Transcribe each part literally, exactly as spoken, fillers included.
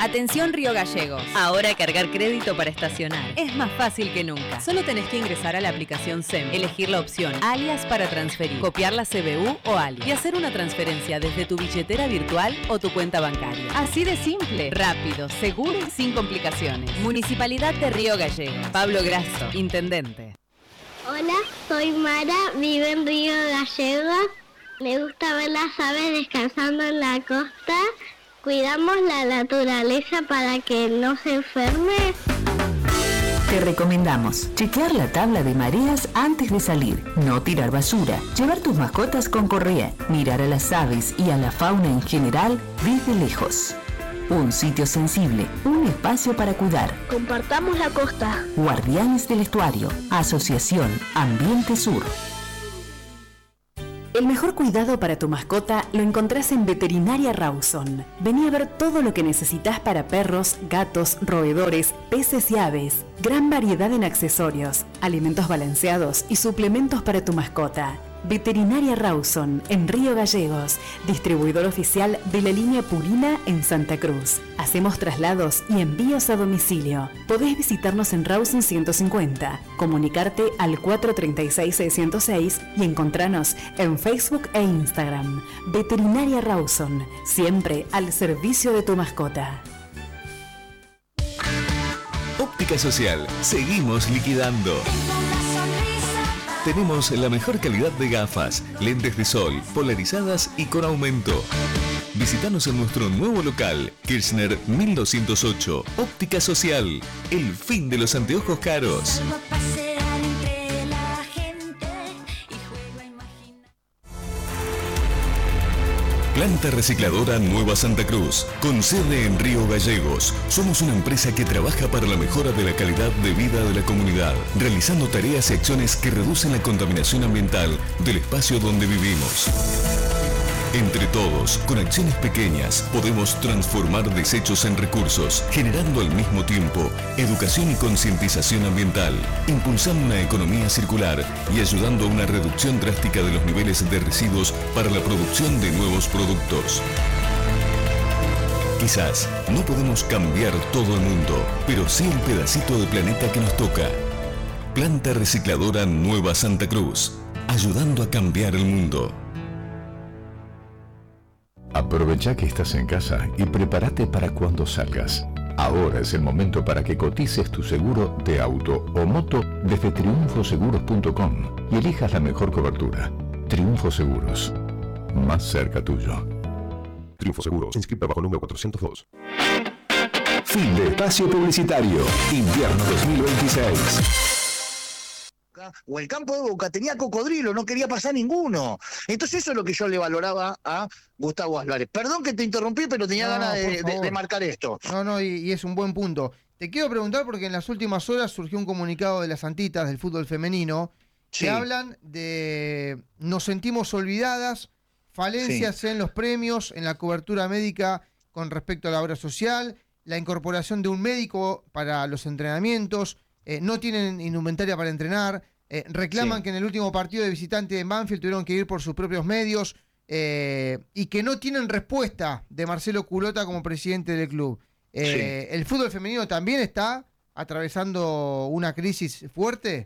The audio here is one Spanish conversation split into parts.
Atención Río Gallegos. Ahora cargar crédito para estacionar es más fácil que nunca. Solo tenés que ingresar a la aplicación S E M, elegir la opción alias para transferir, copiar la C B U o alias y hacer una transferencia desde tu billetera virtual o tu cuenta bancaria. Así de simple, rápido, seguro y sin complicaciones. Municipalidad de Río Gallegos. Pablo Grasso, intendente. Hola, soy Mara, vivo en Río Gallegos. Me gusta ver las aves descansando en la costa. Cuidamos la naturaleza para que no se enferme. Te recomendamos chequear la tabla de mareas antes de salir, no tirar basura, llevar tus mascotas con correa, mirar a las aves y a la fauna en general desde lejos. Un sitio sensible, un espacio para cuidar. Compartamos la costa. Guardianes del Estuario, Asociación Ambiente Sur. El mejor cuidado para tu mascota lo encontrás en Veterinaria Rawson. Vení a ver todo lo que necesitas para perros, gatos, roedores, peces y aves. Gran variedad en accesorios, alimentos balanceados y suplementos para tu mascota. Veterinaria Rawson, en Río Gallegos, distribuidor oficial de la línea Purina en Santa Cruz. Hacemos traslados y envíos a domicilio. Podés visitarnos en Rawson ciento cincuenta, comunicarte al cuatro tres seis, seis cero seis y encontrarnos en Facebook e Instagram. Veterinaria Rawson, siempre al servicio de tu mascota. Óptica Social, seguimos liquidando. Tenemos la mejor calidad de gafas, lentes de sol, polarizadas y con aumento. Visítanos en nuestro nuevo local, Kirchner mil doscientos ocho, Óptica Social, el fin de los anteojos caros. Planta Recicladora Nueva Santa Cruz, con sede en Río Gallegos. Somos una empresa que trabaja para la mejora de la calidad de vida de la comunidad, realizando tareas y acciones que reducen la contaminación ambiental del espacio donde vivimos. Entre todos, con acciones pequeñas, podemos transformar desechos en recursos, generando al mismo tiempo educación y concientización ambiental, impulsando una economía circular y ayudando a una reducción drástica de los niveles de residuos para la producción de nuevos productos. Quizás no podemos cambiar todo el mundo, pero sí el pedacito de planeta que nos toca. Planta Recicladora Nueva Santa Cruz, ayudando a cambiar el mundo. Aprovecha que estás en casa y prepárate para cuando salgas. Ahora es el momento para que cotices tu seguro de auto o moto desde triunfo seguros punto com y elijas la mejor cobertura. Triunfo Seguros, más cerca tuyo. Triunfo Seguros, inscrita bajo número cuatrocientos dos. Fin de espacio publicitario. Invierno dos mil veintiséis. O el campo de Boca tenía cocodrilo, no quería pasar ninguno. Entonces eso es lo que yo le valoraba a Gustavo Álvarez. Perdón que te interrumpí, pero tenía no, ganas de, de, de marcar esto. No, no, y, y es un buen punto. Te quiero preguntar porque en las últimas horas surgió un comunicado de las Antitas del fútbol femenino sí. que hablan de nos sentimos olvidadas, falencias sí. en los premios, en la cobertura médica con respecto a la obra social, la incorporación de un médico para los entrenamientos, eh, no tienen indumentaria para entrenar. Eh, reclaman sí. que en el último partido de visitante de Banfield tuvieron que ir por sus propios medios eh, y que no tienen respuesta de Marcelo Culota como presidente del club. Eh, sí. ¿El fútbol femenino también está atravesando una crisis fuerte?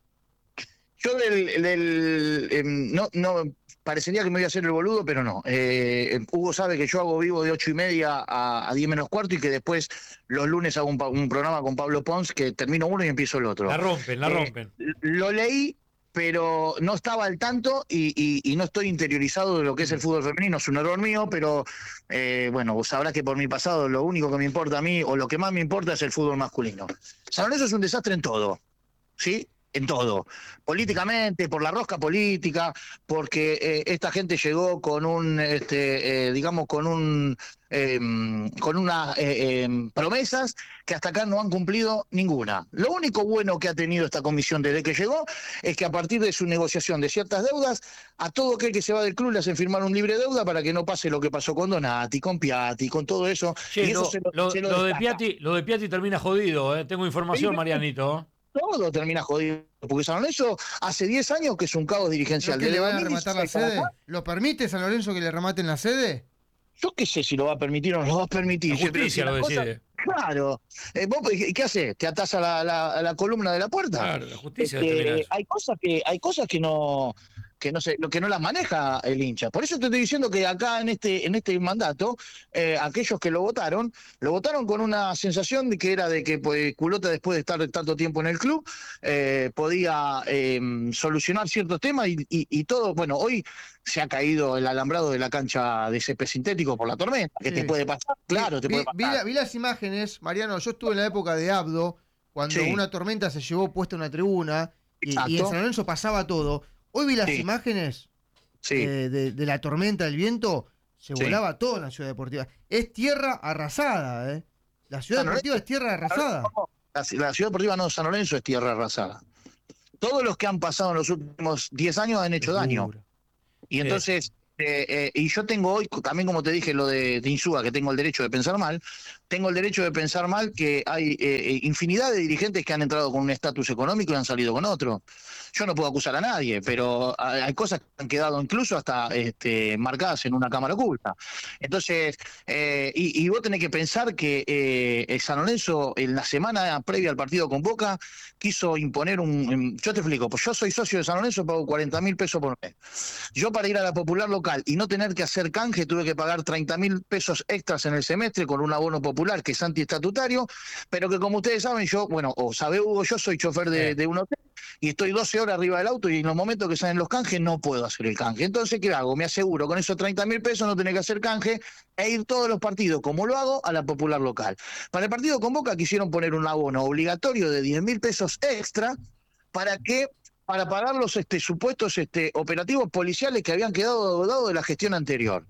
Yo del... del eh, no, no parecería que me voy a hacer el boludo, pero no. Eh, Hugo sabe que yo hago vivo de ocho y media a, a diez menos cuarto y que después los lunes hago un, un programa con Pablo Pons que termino uno y empiezo el otro. La rompen, la eh, rompen. Lo leí, pero no estaba al tanto y, y, y no estoy interiorizado de lo que es el fútbol femenino. Es un error mío, pero eh, bueno, vos sabrás que por mi pasado lo único que me importa a mí, o lo que más me importa, es el fútbol masculino. San Lorenzo es un desastre en todo, ¿sí? En todo, políticamente, por la rosca política, porque eh, esta gente llegó con un, este, eh, digamos, con un, eh, con unas eh, eh, promesas que hasta acá no han cumplido ninguna. Lo único bueno que ha tenido esta comisión desde que llegó es que a partir de su negociación de ciertas deudas, a todo aquel que se va del club le hacen firmar un libre deuda para que no pase lo que pasó con Donati, con Piatti, con todo eso. Che, y eso lo, se lo, lo, se lo, lo de Piatti, lo de Piatti termina jodido, ¿eh? Tengo información, Marianito. Todo termina jodido, porque San Lorenzo hace diez años que es un caos dirigencial. ¿No es que le van a rematar la sede? ¿Lo permite San Lorenzo que le rematen la sede? Yo qué sé si lo va a permitir o no lo va a permitir. La justicia Pero lo si la decide. cosa- claro. Eh, ¿vos qué haces? ¿Te atás a la, la- a la columna de la puerta? Claro, la justicia Este, determina eso. hay cosas que hay cosas que no que no sé, lo que no las maneja el hincha. Por eso te estoy diciendo que acá en este en este mandato, eh, aquellos que lo votaron, lo votaron con una sensación de que era de que pues, Culota, después de estar tanto tiempo en el club, eh, podía eh, solucionar ciertos temas y, y, y todo. Bueno, hoy se ha caído el alambrado de la cancha de césped sintético por la tormenta. ¿Qué Sí. te puede pasar? Claro, te vi, puede vi pasar. la- vi las imágenes, Mariano. Yo estuve en la época de Abdo, cuando Sí. una tormenta se llevó puesta una tribuna y, y en Exacto. San Lorenzo pasaba todo. Hoy vi las Sí. imágenes Sí. eh, de, de la tormenta, del viento, se Sí. volaba todo en la Ciudad Deportiva. Es tierra arrasada, ¿eh? La Ciudad San Deportiva es tierra arrasada. La, la Ciudad Deportiva no San Lorenzo es tierra arrasada. Todos los que han pasado en los últimos diez años han hecho daño. Y entonces, eh, eh, y yo tengo hoy, también como te dije, lo de, de Insúa, que tengo el derecho de pensar mal, tengo el derecho de pensar mal que hay eh, infinidad de dirigentes que han entrado con un estatus económico y han salido con otro. Yo no puedo acusar a nadie, pero hay hay cosas que han quedado incluso hasta este, marcadas en una cámara oculta. Entonces, eh, y, y vos tenés que pensar que eh, el San Lorenzo, en la semana previa al partido con Boca, quiso imponer un... Yo te explico, pues yo soy socio de San Lorenzo, pago cuarenta mil pesos por mes. Yo para ir a la Popular local y no tener que hacer canje, tuve que pagar treinta mil pesos extras en el semestre con un abono popular que es antiestatutario, pero que como ustedes saben, yo, bueno, o sabe Hugo, yo soy chofer de, de un hotel y estoy doce horas arriba del auto y en los momentos que salen los canjes no puedo hacer el canje. Entonces, ¿qué hago? Me aseguro con esos treinta mil pesos no tener que hacer canje e ir todos los partidos, como lo hago, a la Popular local. Para el partido con Boca quisieron poner un abono obligatorio de diez mil pesos extra para que para pagar los este, supuestos este, operativos policiales que habían quedado dados de la gestión anterior.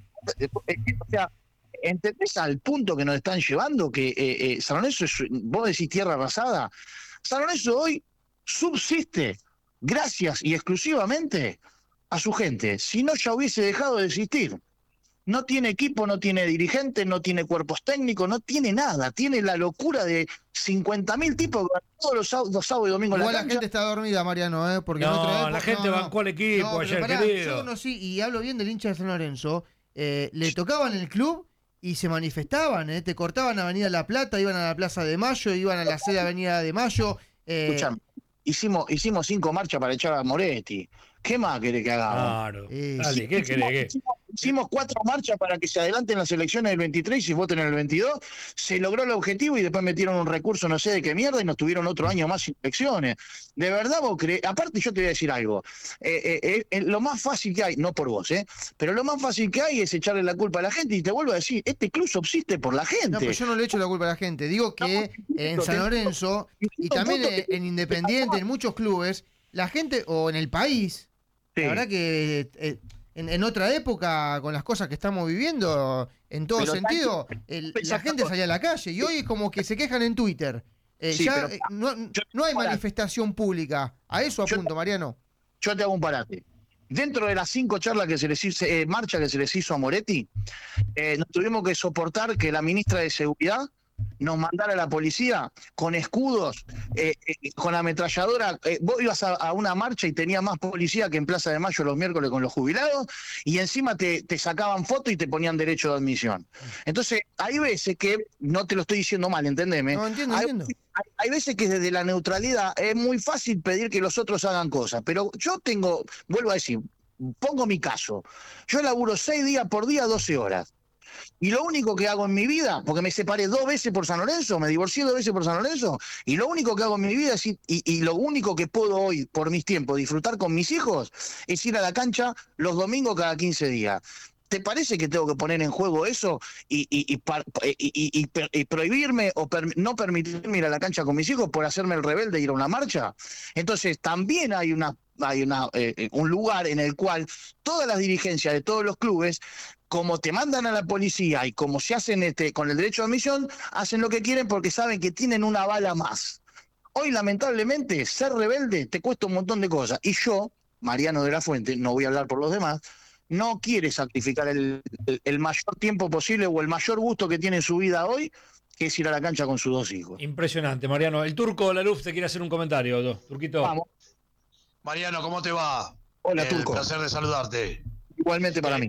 O sea, ¿entendés al punto que nos están llevando? Que eh, eh, San Lorenzo, es, vos decís tierra arrasada. San Lorenzo hoy subsiste gracias y exclusivamente a su gente. Si no, ya hubiese dejado de existir. No tiene equipo, no tiene dirigentes, no tiene cuerpos técnicos, no tiene nada. Tiene la locura de cincuenta mil tipos todos los sábados, los sábados y domingos en Igual la la cancha. gente está dormida, Mariano, ¿eh? Porque en No, otra época, la gente no, no. bancó al equipo No, pero ayer, pará, querido. yo conocí, y hablo bien del hincha de San Lorenzo, eh, le tocaban el club y se manifestaban, ¿eh? Te cortaban Avenida La Plata, iban a la Plaza de Mayo, iban a la sede Avenida de Mayo. Eh, Escuchame, hicimos, hicimos cinco marchas para echar a Moretti. ¿Qué más querés que hagamos? Claro. Eh, Dale, Sí, ¿qué hicimos, querés? ¿Qué? hicimos- hicimos cuatro marchas para que se adelanten las elecciones del veintitrés y se voten en el veintidós. Se logró el objetivo y después metieron un recurso no sé de qué mierda y nos tuvieron otro año más sin elecciones. De verdad vos creés. Aparte yo te voy a decir algo. Eh, eh, eh, lo más fácil que hay, no por vos, eh, pero lo más fácil que hay es echarle la culpa a la gente y te vuelvo a decir, este club subsiste por la gente. No, pero yo no le echo la culpa a la gente. Digo que en San Lorenzo y también en, en Independiente, en muchos clubes, la gente, o en el país, Sí. la verdad que eh, en, en otra época, con las cosas que estamos viviendo, en todo Pero sentido, tanto- el- Pero la gente tanto- salía a la calle y hoy es como que se quejan en Twitter. Eh, Sí, ya pero- eh, no, yo- no hay pará. manifestación pública. A eso Yo- apunto, Mariano. Yo te hago un parate. Dentro de las cinco charlas que se les hizo, eh, marcha que se les hizo a Moretti, eh, nos tuvimos que soportar que la ministra de Seguridad nos mandara a la policía con escudos, eh, eh, con ametralladora. Eh, vos ibas a, a una marcha y tenía más policía que en Plaza de Mayo los miércoles con los jubilados, y encima te, te sacaban fotos y te ponían derecho de admisión. Entonces, hay veces que, no te lo estoy diciendo mal, entendeme. No, entiendo, hay, entiendo. hay- hay veces que desde la neutralidad es muy fácil pedir que los otros hagan cosas, pero yo tengo, vuelvo a decir, pongo mi caso. Yo laburo seis días por día, doce horas. Y lo único que hago en mi vida, porque me separé dos veces por San Lorenzo, me divorcié dos veces por San Lorenzo, y lo único que hago en mi vida es ir- y, y lo único que puedo hoy, por mis tiempos, disfrutar con mis hijos, es ir a la cancha los domingos cada quince días. ¿Te parece que tengo que poner en juego eso y, y, y, par- y- y- y per- y prohibirme o per- no permitirme ir a la cancha con mis hijos por hacerme el rebelde e ir a una marcha? Entonces también hay una hay una, eh, un lugar en el cual todas las dirigencias de todos los clubes, como te mandan a la policía y como se hacen este, con el derecho de admisión, hacen lo que quieren porque saben que tienen una bala más. Hoy, lamentablemente, ser rebelde te cuesta un montón de cosas. Y yo, Mariano de la Fuente, no voy a hablar por los demás, no quiere sacrificar el, el, el mayor tiempo posible o el mayor gusto que tiene en su vida hoy, que es ir a la cancha con sus dos hijos. Impresionante, Mariano. El Turco Laluf te quiere hacer un comentario, ¿no? Turquito. Vamos. Mariano, ¿cómo te va? Hola, El Turco. placer de saludarte. Igualmente para Eh, mí.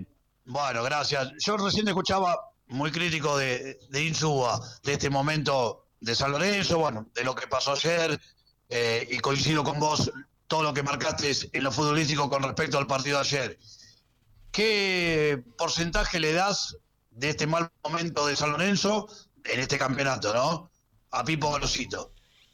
Bueno, gracias. Yo recién escuchaba muy crítico de, de Insúa, de este momento de San Lorenzo, bueno, de lo que pasó ayer, eh, y coincido con vos, todo lo que marcaste en lo futbolístico con respecto al partido de ayer. ¿Qué porcentaje le das de este mal momento de San Lorenzo en este campeonato, no? A Pipo Gorosito.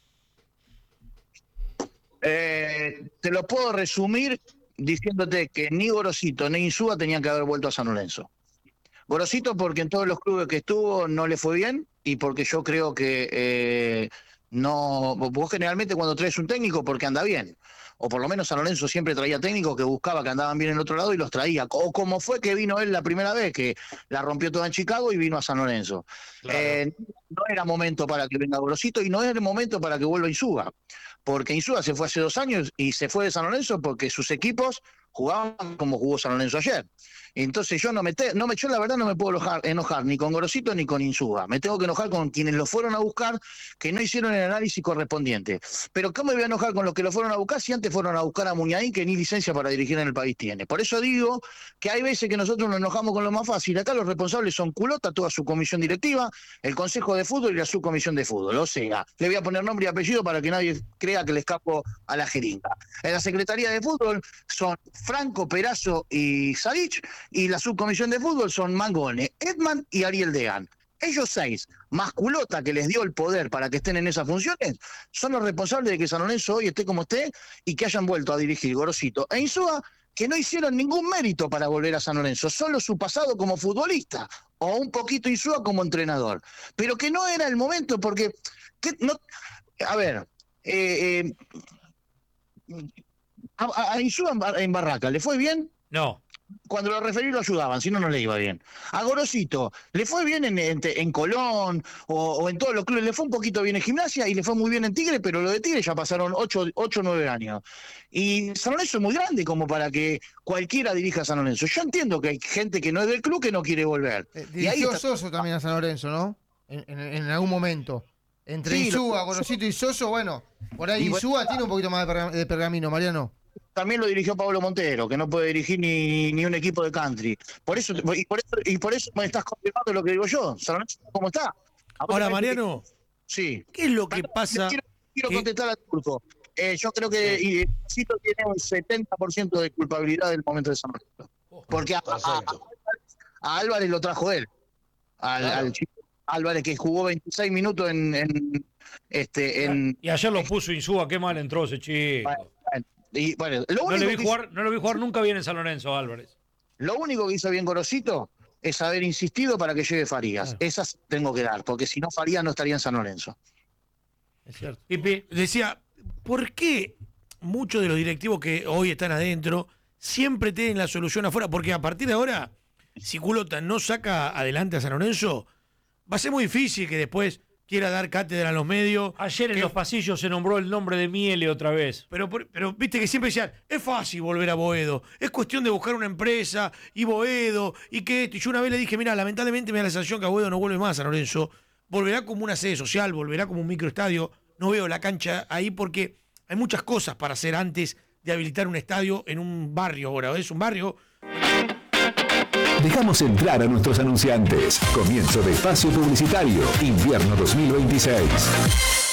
Eh, te lo puedo resumir diciéndote que ni Gorosito ni Insúa tenían que haber vuelto a San Lorenzo. Gorosito porque en todos los clubes que estuvo no le fue bien y porque yo creo que eh, no, vos generalmente cuando traes un técnico porque anda bien, o por lo menos San Lorenzo siempre traía técnicos que buscaba que andaban bien en el otro lado y los traía, o como fue que vino él la primera vez, que la rompió toda en Chicago y vino a San Lorenzo. Claro. Eh, no era momento para que venga Gorosito y no era momento para que vuelva Insúa, porque Insúa se fue hace dos años y se fue de San Lorenzo porque sus equipos jugaban como jugó San Lorenzo ayer. Entonces yo no me, te, no me yo la verdad no me puedo enojar, enojar ni con Gorosito ni con Insúa. Me tengo que enojar con quienes lo fueron a buscar, que no hicieron el análisis correspondiente. Pero ¿cómo me voy a enojar con los que lo fueron a buscar si antes fueron a buscar a Muñain, que ni licencia para dirigir en el país tiene? Por eso digo que hay veces que nosotros nos enojamos con lo más fácil. Acá los responsables son Culota, toda su comisión directiva, el Consejo de Fútbol y la subcomisión de fútbol. O sea, le voy a poner nombre y apellido para que nadie crea que le escapo a la jeringa. En la Secretaría de Fútbol son Franco, Perazo y Sadich, y la subcomisión de fútbol son Mangone, Edman y Ariel Degan. Ellos seis, más Culota, que les dio el poder para que estén en esas funciones, son los responsables de que San Lorenzo hoy esté como esté y que hayan vuelto a dirigir Gorosito e Insúa, que no hicieron ningún mérito para volver a San Lorenzo, solo su pasado como futbolista, o un poquito Insúa como entrenador. Pero que no era el momento, porque... Que no, a ver... Eh, eh, a, a Insúa en, en Barraca, ¿le fue bien? No. Cuando lo referí lo ayudaban, si no, no le iba bien. A Gorosito, ¿le fue bien en, en, en Colón o, o en todos los clubes? Le fue un poquito bien en Gimnasia y le fue muy bien en Tigre, pero lo de Tigre ya pasaron ocho o nueve años. Y San Lorenzo es muy grande como para que cualquiera dirija a San Lorenzo. Yo entiendo que hay gente que no es del club que no quiere volver. Eh, y ahí está... Soso también a San Lorenzo, ¿no? En, en, en algún momento. Entre sí, Insúa, lo... Gorosito y Soso, bueno, por ahí Insúa bueno, tiene un poquito más de, pergam de pergamino, Mariano. También lo dirigió Pablo Montero, que no puede dirigir ni, ni un equipo de country. Por eso, y por eso, y por eso me estás confirmando lo que digo yo. San Lorenzo, ¿cómo está? Ahora, Mariano, sí. ¿Qué es lo que pasa? Quiero, quiero ¿Qué? contestar al turco. Eh, yo creo que Cito tiene un setenta por ciento de culpabilidad del momento de San Lorenzo. Porque a, a, a, a Álvarez lo trajo él. Al, claro. al chico Álvarez, que jugó veintiséis minutos en... en, este, en y ayer lo puso Insúa, qué mal entró ese chico. Bueno, Y, bueno, lo no, le vi que jugar, hizo, no lo vi jugar nunca bien en San Lorenzo, Álvarez. Lo único que hizo bien Gorosito es haber insistido para que lleve Farías. Ah. Esas tengo que dar, porque si no Farías no estaría en San Lorenzo. Es cierto. Pipi decía, ¿por qué muchos de los directivos que hoy están adentro siempre tienen la solución afuera? Porque a partir de ahora, si Culota no saca adelante a San Lorenzo, va a ser muy difícil que después quiera dar cátedra a los medios. Ayer en que... los pasillos se nombró el nombre de Miele otra vez. Pero, pero viste que siempre decían, es fácil volver a Boedo, es cuestión de buscar una empresa, y Boedo, y que esto. Y yo una vez le dije, mira, lamentablemente me da la sensación que a Boedo no vuelve más a San Lorenzo, volverá como una sede social, volverá como un microestadio, no veo la cancha ahí porque hay muchas cosas para hacer antes de habilitar un estadio en un barrio ahora, es un barrio... Dejamos entrar a nuestros anunciantes. Comienzo de espacio publicitario. Invierno dos mil veintiséis.